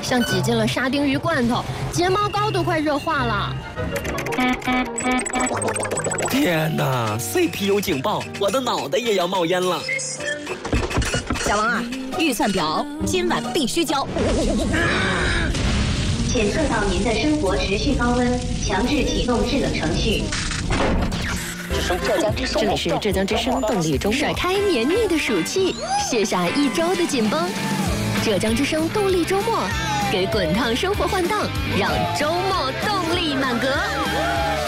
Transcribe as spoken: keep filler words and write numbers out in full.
像挤进了沙丁鱼罐头，睫毛膏都快热化了。 天哪 ，C P U 警报，我的脑袋也要冒烟了。 小王啊，预算表今晚必须交。 检测到您的生活持续高温，强制启动制冷程序。 这里是浙江之声动力周末，甩开黏腻的暑气，卸下一周的紧绷。浙江之声动力周末，给滚烫生活换挡，让周末动力满格。